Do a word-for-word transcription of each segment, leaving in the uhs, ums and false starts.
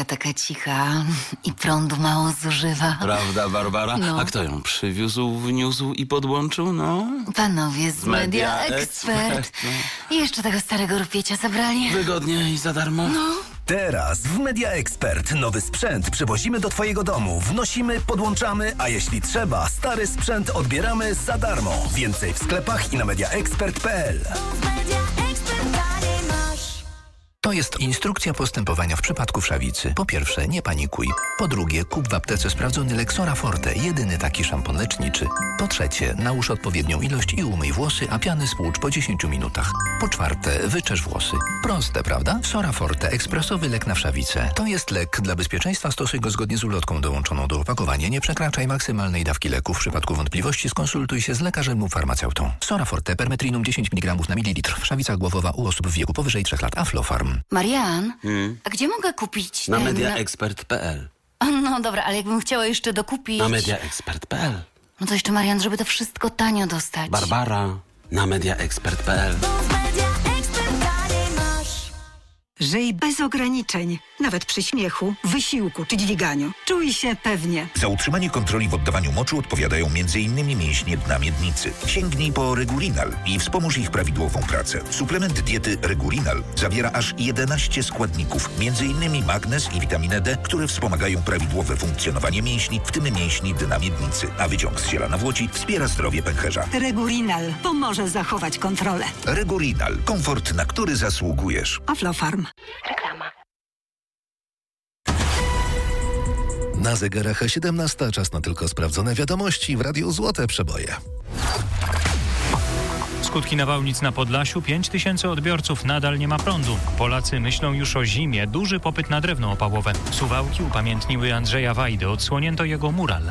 taka cicha i prądu mało zużywa. Prawda, Barbara? No. A kto ją przywiózł, wniósł i podłączył? No, Panowie z Media, Media Expert. Expert, no. I jeszcze tego starego rupiecia zabrali. Wygodnie i za darmo. No. Teraz w Media Expert nowy sprzęt przywozimy do twojego domu. Wnosimy, podłączamy, a jeśli trzeba, stary sprzęt odbieramy za darmo. Więcej w sklepach i na media expert kropka p l. To jest instrukcja postępowania w przypadku wszawicy. Po pierwsze, nie panikuj. Po drugie, kup w aptece sprawdzony Lexora Forte, jedyny taki szampon leczniczy. Po trzecie, nałóż odpowiednią ilość i umyj włosy, a piany spłucz po dziesięciu minutach. Po czwarte, wyczesz włosy. Proste, prawda? Sora Forte, ekspresowy lek na wszawicę. To jest lek. Dla bezpieczeństwa stosuj go zgodnie z ulotką dołączoną do opakowania. Nie przekraczaj maksymalnej dawki leku. W przypadku wątpliwości skonsultuj się z lekarzem lub farmaceutą. Sora Forte, permetrinum dziesięć miligramów na mililitr. Wszawica głowowa u osób w wieku powyżej trzech lat. Aflofarm. Marian, Hmm? a gdzie mogę kupić Na ten... media expert kropka p l. No dobra, ale jakbym chciała jeszcze dokupić... Na media expert kropka p l. No to jeszcze, Marian, żeby to wszystko tanio dostać. Barbara, na media expert kropka p l. Żyj bez ograniczeń, nawet przy śmiechu, wysiłku czy dźwiganiu. Czuj się pewnie. Za utrzymanie kontroli w oddawaniu moczu odpowiadają między innymi mięśnie dna miednicy. Sięgnij po Regurinal i wspomóż ich prawidłową pracę. Suplement diety Regurinal zawiera aż jedenaście składników, między innymi magnez i witaminę D, które wspomagają prawidłowe funkcjonowanie mięśni, w tym mięśni dna miednicy. A wyciąg z ziela nawłoci wspiera zdrowie pęcherza. Regurinal pomoże zachować kontrolę. Regurinal. Komfort, na który zasługujesz. Aflofarm. Reklama. Na zegarach siedemnasta, czas na tylko sprawdzone wiadomości w Radiu Złote Przeboje. Skutki nawałnic na Podlasiu. pięć tysięcy odbiorców nadal nie ma prądu. Polacy myślą już o zimie. Duży popyt na drewno opałowe. Suwałki upamiętniły Andrzeja Wajdy. Odsłonięto jego mural.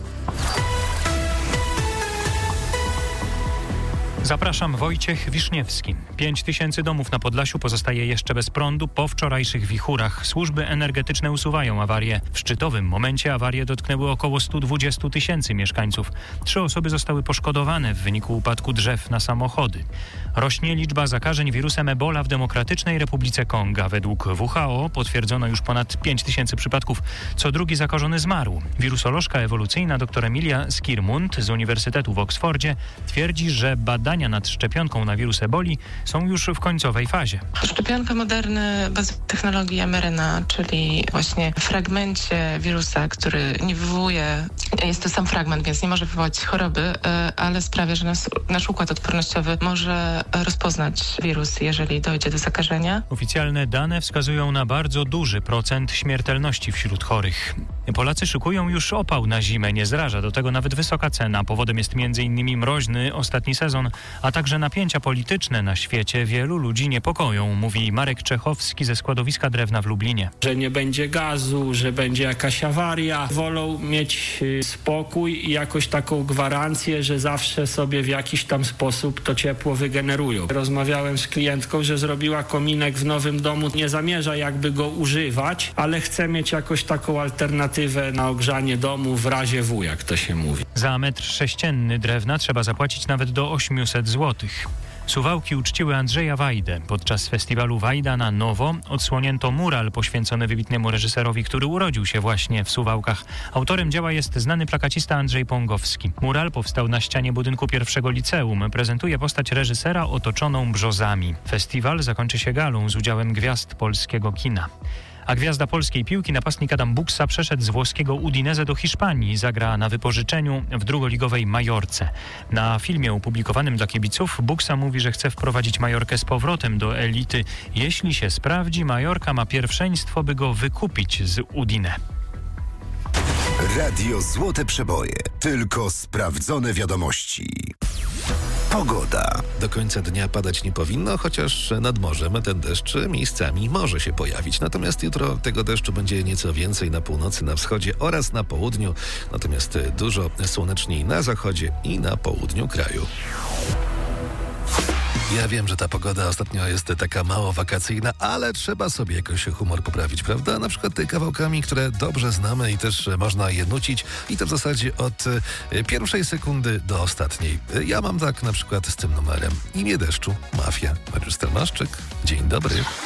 Zapraszam, Wojciech Wiszniewski. Pięć tysięcy domów na Podlasiu pozostaje jeszcze bez prądu po wczorajszych wichurach. Służby energetyczne usuwają awarię. W szczytowym momencie awarie dotknęły około sto dwadzieścia tysięcy mieszkańców. Trzy osoby zostały poszkodowane w wyniku upadku drzew na samochody. Rośnie liczba zakażeń wirusem Ebola w Demokratycznej Republice Konga. Według W H O potwierdzono już ponad pięć tysięcy przypadków. Co drugi zakażony zmarł. Wirusolożka ewolucyjna dr Emilia Skirmund z Uniwersytetu w Oksfordzie twierdzi, że badania nad szczepionką na wirus eboli są już w końcowej fazie. Szczepionka Moderny bazuje na technologii em er en a, czyli właśnie fragmencie wirusa, który nie wywołuje, jest to sam fragment, więc nie może wywołać choroby, ale sprawia, że nas, nasz układ odpornościowy może rozpoznać wirus, jeżeli dojdzie do zakażenia. Oficjalne dane wskazują na bardzo duży procent śmiertelności wśród chorych. Polacy szykują już opał na zimę, nie zraża do tego nawet wysoka cena. Powodem jest między innymi mroźny ostatni sezon, a także napięcia polityczne na świecie wielu ludzi niepokoją, mówi Marek Czechowski ze składowiska drewna w Lublinie. Że nie będzie gazu, że będzie jakaś awaria. Wolą mieć spokój i jakoś taką gwarancję, że zawsze sobie w jakiś tam sposób to ciepło wygenerują. Rozmawiałem z klientką, że zrobiła kominek w nowym domu, nie zamierza jakby go używać, ale chce mieć jakoś taką alternatywę na ogrzanie domu w razie W, jak to się mówi. Za metr sześcienny drewna trzeba zapłacić nawet do osiemset złotych. Suwałki uczciły Andrzeja Wajdę. Podczas festiwalu Wajda na Nowo odsłonięto mural poświęcony wybitnemu reżyserowi, który urodził się właśnie w Suwałkach. Autorem dzieła jest znany plakacista Andrzej Pągowski. Mural powstał na ścianie budynku pierwszego liceum. Prezentuje postać reżysera otoczoną brzozami. Festiwal zakończy się galą z udziałem gwiazd polskiego kina. A gwiazda polskiej piłki, napastnik Adam Buksa, przeszedł z włoskiego Udinese do Hiszpanii. Zagra na wypożyczeniu w drugoligowej Majorce. Na filmie opublikowanym dla kibiców Buksa mówi, że chce wprowadzić Majorkę z powrotem do elity. Jeśli się sprawdzi, Majorka ma pierwszeństwo, by go wykupić z Udine. Radio Złote Przeboje. Tylko sprawdzone wiadomości. Pogoda. Do końca dnia padać nie powinno, chociaż nad morzem ten deszcz miejscami może się pojawić. Natomiast jutro tego deszczu będzie nieco więcej na północy, na wschodzie oraz na południu. Natomiast dużo słoneczniej na zachodzie i na południu kraju. Ja wiem, że ta pogoda ostatnio jest taka mało wakacyjna, ale trzeba sobie jakoś humor poprawić, prawda? Na przykład kawałkami, które dobrze znamy i też można je nucić i to w zasadzie od pierwszej sekundy do ostatniej. Ja mam tak na przykład z tym numerem. Imię deszczu, Mafia. Mariusz Stelmaszczyk, dzień dobry.